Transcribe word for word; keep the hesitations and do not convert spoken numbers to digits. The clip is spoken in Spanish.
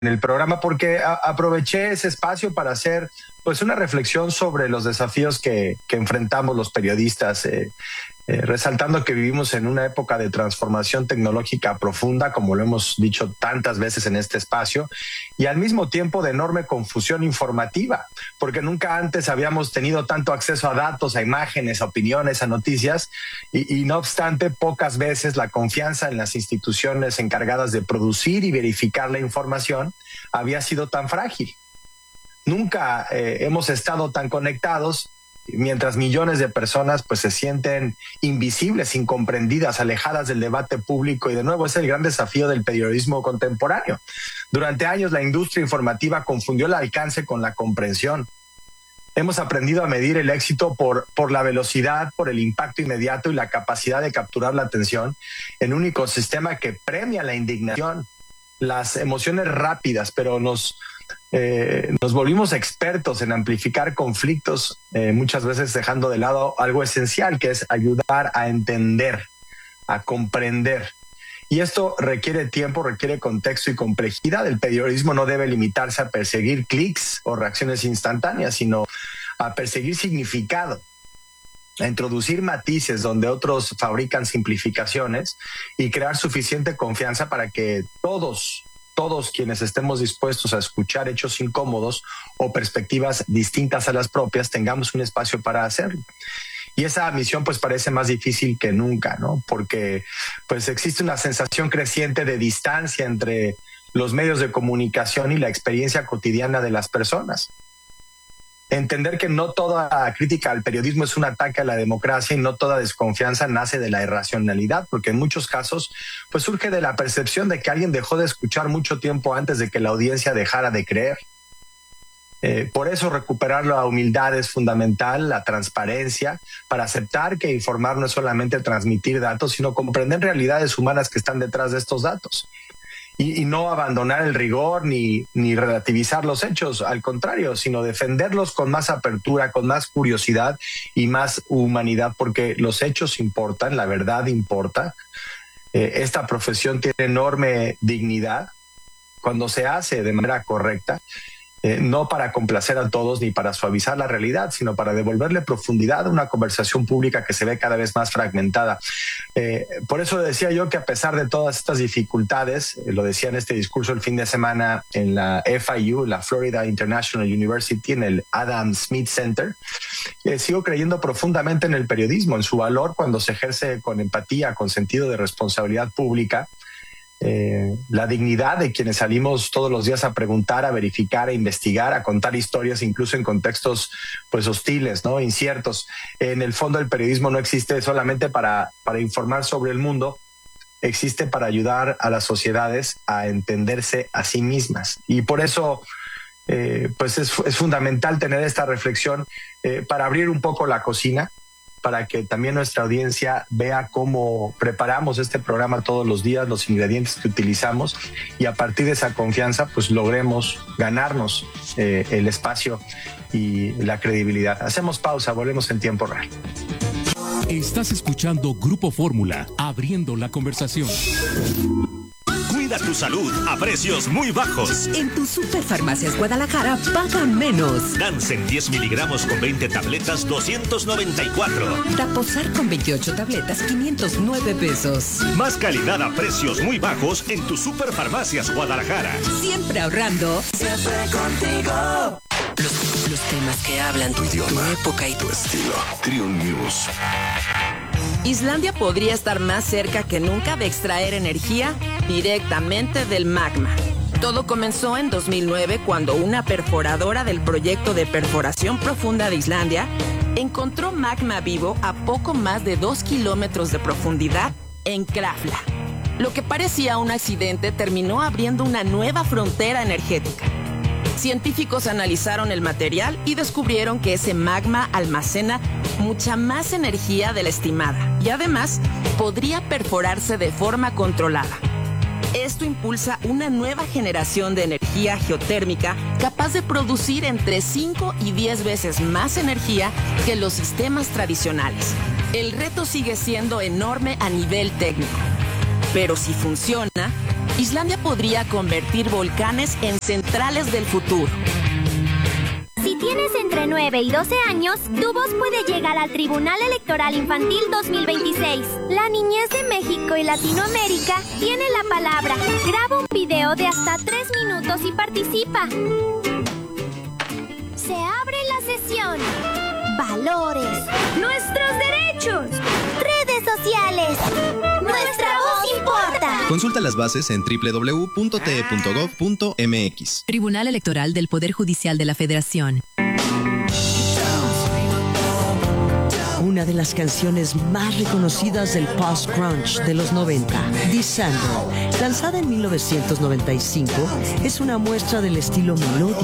el programa porque a, aproveché ese espacio para hacer pues una reflexión sobre los desafíos que, que enfrentamos los periodistas, eh, eh, resaltando que vivimos en una época de transformación tecnológica profunda, como lo hemos dicho tantas veces en este espacio, y al mismo tiempo de enorme confusión informativa, porque nunca antes habíamos tenido tanto acceso a datos, a imágenes, a opiniones, a noticias, y, y no obstante, pocas veces la confianza en las instituciones encargadas de producir y verificar la información había sido tan frágil. Nunca eh, hemos estado tan conectados, mientras millones de personas pues se sienten invisibles, incomprendidas, alejadas del debate público, y de nuevo es el gran desafío del periodismo contemporáneo. Durante años la industria informativa confundió el alcance con la comprensión. Hemos aprendido a medir el éxito por, por la velocidad, por el impacto inmediato y la capacidad de capturar la atención en un ecosistema que premia la indignación, las emociones rápidas, pero nos Eh, nos volvimos expertos en amplificar conflictos, eh, muchas veces dejando de lado algo esencial, que es ayudar a entender, a comprender. Y esto requiere tiempo, requiere contexto y complejidad. El periodismo no debe limitarse a perseguir clics o reacciones instantáneas, sino a perseguir significado, a introducir matices donde otros fabrican simplificaciones y crear suficiente confianza para que todos todos quienes estemos dispuestos a escuchar hechos incómodos o perspectivas distintas a las propias tengamos un espacio para hacerlo. Y esa misión pues parece más difícil que nunca, ¿no? Porque pues existe una sensación creciente de distancia entre los medios de comunicación y la experiencia cotidiana de las personas. Entender que no toda crítica al periodismo es un ataque a la democracia y no toda desconfianza nace de la irracionalidad, porque en muchos casos pues surge de la percepción de que alguien dejó de escuchar mucho tiempo antes de que la audiencia dejara de creer. Eh, por eso recuperar la humildad es fundamental, la transparencia, para aceptar que informar no es solamente transmitir datos, sino comprender realidades humanas que están detrás de estos datos. Y, y no abandonar el rigor ni, ni relativizar los hechos, al contrario, sino defenderlos con más apertura, con más curiosidad y más humanidad, porque los hechos importan, la verdad importa. Eh, esta profesión tiene enorme dignidad cuando se hace de manera correcta, eh, no para complacer a todos ni para suavizar la realidad, sino para devolverle profundidad a una conversación pública que se ve cada vez más fragmentada. Eh, por eso decía yo que a pesar de todas estas dificultades, eh, lo decía en este discurso el fin de semana en la F I U, la Florida International University, en el Adam Smith Center, eh, sigo creyendo profundamente en el periodismo, en su valor cuando se ejerce con empatía, con sentido de responsabilidad pública. Eh, la dignidad de quienes salimos todos los días a preguntar, a verificar, a investigar, a contar historias, incluso en contextos pues hostiles, ¿no? Inciertos. En el fondo el periodismo no existe solamente para, para informar sobre el mundo, existe para ayudar a las sociedades a entenderse a sí mismas. Y por eso eh, pues es, es fundamental tener esta reflexión eh, para abrir un poco la cocina, para que también nuestra audiencia vea cómo preparamos este programa todos los días, los ingredientes que utilizamos, y a partir de esa confianza pues logremos ganarnos eh, el espacio y la credibilidad. Hacemos pausa, volvemos en tiempo real. Estás escuchando Grupo Fórmula, abriendo la conversación. Cuida tu salud a precios muy bajos. En tu Superfarmacias Guadalajara paga menos. Dansen diez miligramos con veinte tabletas, doscientos noventa y cuatro. Taposar con veintiocho tabletas, quinientos nueve pesos. Más calidad a precios muy bajos en tu Superfarmacias Guadalajara. Siempre ahorrando. Siempre contigo. Los, los temas que hablan tu idioma, tu época y tu estilo. Triun News. Islandia podría estar más cerca que nunca de extraer energía directamente del magma. Todo comenzó en dos mil nueve cuando una perforadora del proyecto de perforación profunda de Islandia encontró magma vivo a poco más de dos kilómetros de profundidad en Krafla. Lo que parecía un accidente terminó abriendo una nueva frontera energética. Científicos analizaron el material y descubrieron que ese magma almacena mucha más energía de la estimada y además podría perforarse de forma controlada. Esto impulsa una nueva generación de energía geotérmica capaz de producir entre cinco y diez veces más energía que los sistemas tradicionales. El reto sigue siendo enorme a nivel técnico, pero si funciona, Islandia podría convertir volcanes en centrales del futuro. Si tienes entre nueve y doce años, tu voz puede llegar al Tribunal Electoral Infantil dos mil veintiséis. La niñez de México y Latinoamérica tiene la palabra. Graba un video de hasta tres minutos y participa. Se abre la sesión. Valores. Nuestros derechos. Redes sociales. Nuestra voz importa. Consulta las bases en doble u doble u doble u punto t e punto gov punto m x. Tribunal Electoral del Poder Judicial de la Federación. Una de las canciones más reconocidas del post-grunge de los noventa, Descender, lanzada en mil novecientos noventa y cinco, es una muestra del estilo melódico